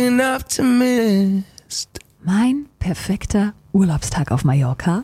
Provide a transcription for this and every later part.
Mein perfekter Urlaubstag auf Mallorca?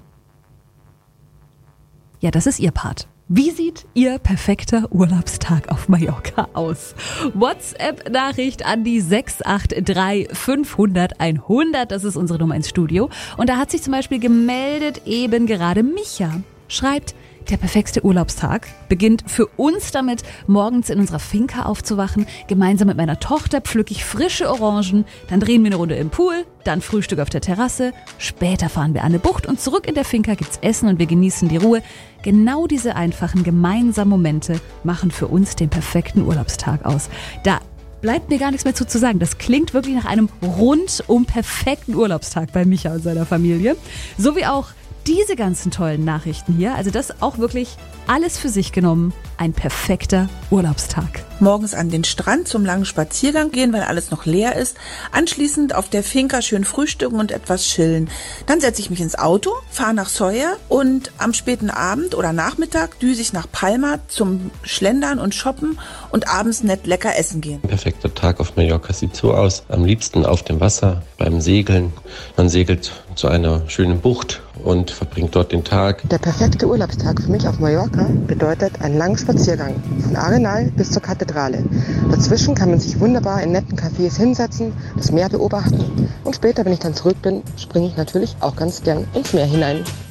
Ja, das ist Ihr Part. Wie sieht Ihr perfekter Urlaubstag auf Mallorca aus? WhatsApp-Nachricht an die 683 500 100. Das ist unsere Nummer ins Studio. Und da hat sich zum Beispiel gemeldet eben gerade Micha. Schreibt, der perfekte Urlaubstag beginnt für uns damit, morgens in unserer Finca aufzuwachen. Gemeinsam mit meiner Tochter pflücke ich frische Orangen, dann drehen wir eine Runde im Pool, dann Frühstück auf der Terrasse. Später fahren wir an eine Bucht und zurück in der Finca gibt's Essen und wir genießen die Ruhe. Genau diese einfachen gemeinsamen Momente machen für uns den perfekten Urlaubstag aus. Da bleibt mir gar nichts mehr zu sagen. Das klingt wirklich nach einem rundum perfekten Urlaubstag bei Micha und seiner Familie. So wie auch diese ganzen tollen Nachrichten hier, also das auch wirklich alles für sich genommen, ein perfekter Urlaubstag. Morgens an den Strand zum langen Spaziergang gehen, weil alles noch leer ist. Anschließend auf der Finca schön frühstücken und etwas chillen. Dann setze ich mich ins Auto, fahre nach Sóller und am späten Abend oder Nachmittag düse ich nach Palma zum Schlendern und Shoppen und abends nett lecker essen gehen. Ein perfekter Tag auf Mallorca sieht so aus. Am liebsten auf dem Wasser, beim Segeln. Man segelt zu einer schönen Bucht und verbringt dort den Tag. Der perfekte Urlaubstag für mich auf Mallorca bedeutet einen langen Spaziergang von Arenal bis zur Kathedrale. Dazwischen kann man sich wunderbar in netten Cafés hinsetzen, das Meer beobachten und später, wenn ich dann zurück bin, springe ich natürlich auch ganz gern ins Meer hinein.